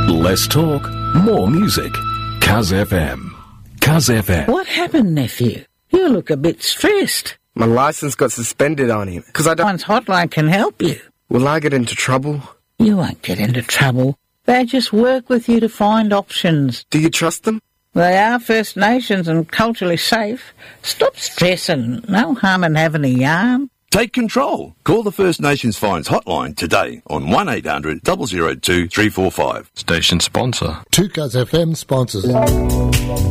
Less talk, more music. Cuz FM. Cuz FM. What happened, nephew? You look a bit stressed. My licence got suspended on him because I don't... One's hotline can help you. Will I get into trouble? You won't get into trouble. They just work with you to find options. Do you trust them? They are First Nations and culturally safe. Stop stressing. No harm in having a yarn. Take control. Call the First Nations Fines hotline today on 1800 002 345. Station sponsor. 2 Cuz FM sponsors.